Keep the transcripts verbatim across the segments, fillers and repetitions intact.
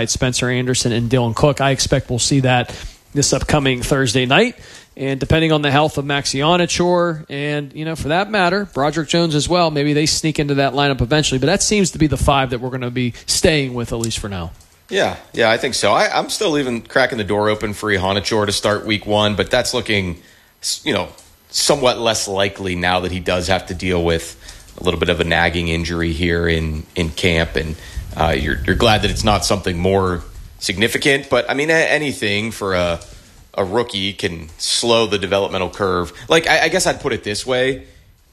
alongside Spencer Anderson and Dylan Cook. I expect we'll see that this upcoming Thursday night. And depending on the health of Maxi Onachor and, you know, for that matter, Broderick Jones as well, maybe they sneak into that lineup eventually. But that seems to be the five that we're going to be staying with, at least for now. Yeah, yeah, I think so. I, I'm still even cracking the door open for Onachor to start week one, but that's looking, you know, somewhat less likely now that he does have to deal with a little bit of a nagging injury here in, in camp. And uh, you're, you're glad that it's not something more significant. But, I mean, anything for a a rookie can slow the developmental curve. Like, I, I guess I'd put it this way.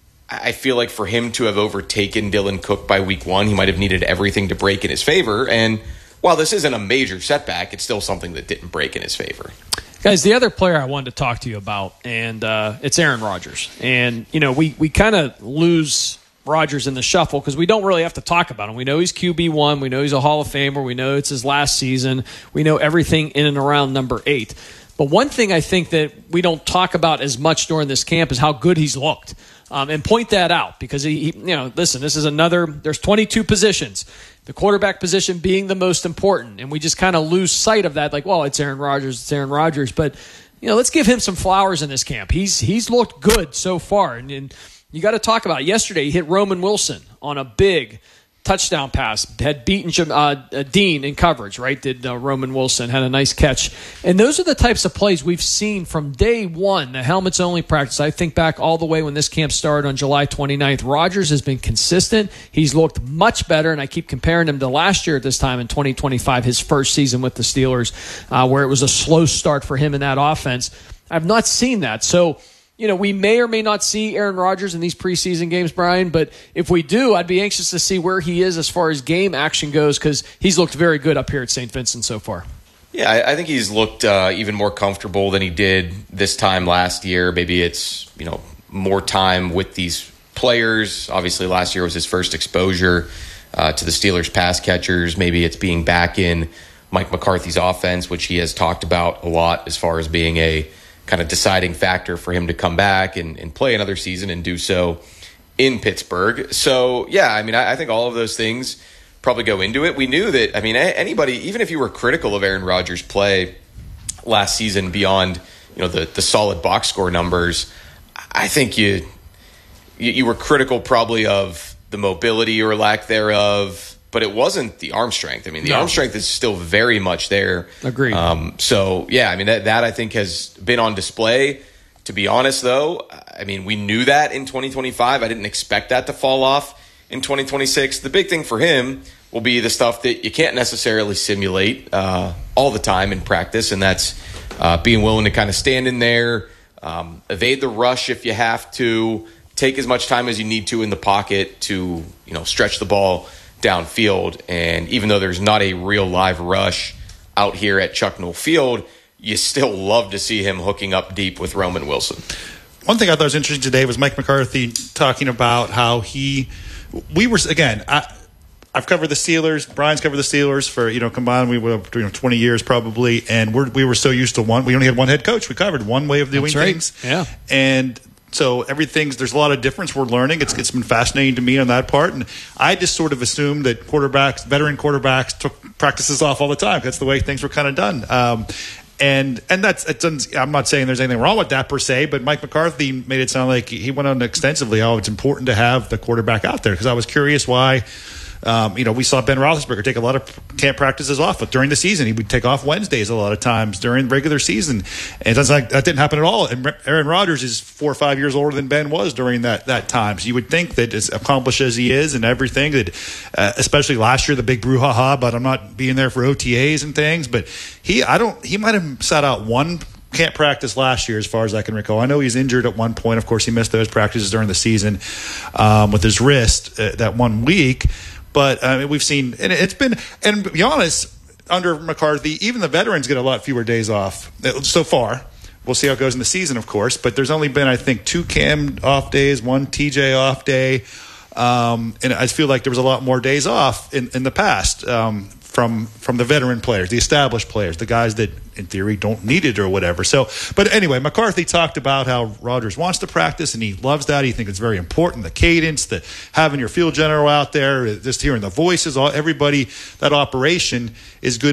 I feel like for him to have overtaken Dylan Cook by week one, he might have needed everything to break in his favor. And while this isn't a major setback, it's still something that didn't break in his favor. Guys, the other player I wanted to talk to you about, and uh, it's Aaron Rodgers. And, you know, we, we kind of lose Rodgers in the shuffle because we don't really have to talk about him. We know he's Q B one. We know he's a Hall of Famer. We know it's his last season. We know everything in and around number eight. But one thing I think that we don't talk about as much during this camp is how good he's looked. Um, and point that out because, he, he, you know, listen, this is another, there's twenty-two positions, the quarterback position being the most important. And we just kind of lose sight of that. Like, well, it's Aaron Rodgers, it's Aaron Rodgers. But, you know, let's give him some flowers in this camp. He's he's looked good so far. And, and you got to talk about it. Yesterday, he hit Roman Wilson on a big touchdown pass, had beaten uh, Dean in coverage, right? Did uh, Roman Wilson, had a nice catch. And those are the types of plays we've seen from day one, the helmets only practice. I think back all the way when this camp started on July twenty-ninth. Rodgers has been consistent. He's looked much better, and I keep comparing him to last year at this time in twenty twenty-five, his first season with the Steelers, uh, where it was a slow start for him in that offense. I've not seen that. So, you know, we may or may not see Aaron Rodgers in these preseason games, Brian, but if we do, I'd be anxious to see where he is as far as game action goes because he's looked very good up here at Saint Vincent so far. Yeah, I, I think he's looked uh, even more comfortable than he did this time last year. Maybe it's, you know, more time with these players. Obviously, last year was his first exposure uh, to the Steelers' pass catchers. Maybe it's being back in Mike McCarthy's offense, which he has talked about a lot as far as being a kind of deciding factor for him to come back and, and play another season and do so in Pittsburgh. So, yeah, I mean, I, I think all of those things probably go into it. We knew that, I mean, anybody, even if you were critical of Aaron Rodgers' play last season beyond, you know, the, the solid box score numbers, I think you, you you were critical probably of the mobility or lack thereof, but it wasn't the arm strength. I mean, the no. arm strength is still very much there. Agreed. Um, so, yeah, I mean, that, that I think has been on display. To be honest, though, I mean, we knew that in twenty twenty-five. I didn't expect that to fall off in twenty twenty-six. The big thing for him will be the stuff that you can't necessarily simulate uh, all the time in practice, and that's uh, being willing to kind of stand in there, um, evade the rush if you have to, take as much time as you need to in the pocket to, you know, stretch the ball downfield. And even though there's not a real live rush out here at Chuck Noll Field, you still love to see him hooking up deep with Roman Wilson. One thing I thought was interesting today was Mike McCarthy talking about how he, we were, again, I, I've covered the Steelers. Brian's covered the Steelers for, you know, combined, we were you know, twenty years probably. And we're, we were so used to one, we only had one head coach. We covered one way of doing That's right. things. Yeah. And so everything's, there's a lot of difference we're learning. It's it's been fascinating to me on that part. And I just sort of assumed that quarterbacks, veteran quarterbacks took practices off all the time. That's the way things were kind of done. Um, and and that's, it doesn't, I'm not saying there's anything wrong with that per se, but Mike McCarthy made it sound like he went on extensively how it's important to have the quarterback out there. Because I was curious why. Um, you know, we saw Ben Roethlisberger take a lot of camp practices off, but during the season, he would take off Wednesdays a lot of times during the regular season. And it doesn't like that didn't happen at all. And Aaron Rodgers is four or five years older than Ben was during that, that time. So you would think that as accomplished as he is and everything, that uh, especially last year, the big brouhaha about him not being there for O T As and things. But he, I don't, he might have sat out one camp practice last year, as far as I can recall. I know he's injured at one point. Of course, he missed those practices during the season um, with his wrist uh, that one week. But uh, we've seen, and it's been, and to be honest, under McCarthy, even the veterans get a lot fewer days off so far. We'll see how it goes in the season, of course. But there's only been, I think, two Cam off days, one T J off day. Um, and I feel like there was a lot more days off in, in the past um, from from the veteran players, the established players, the guys that, in theory, don't need it or whatever. So, but anyway, McCarthy talked about how Rodgers wants to practice, and he loves that. He thinks it's very important, the cadence, the having your field general out there, just hearing the voices, all everybody, that operation is good.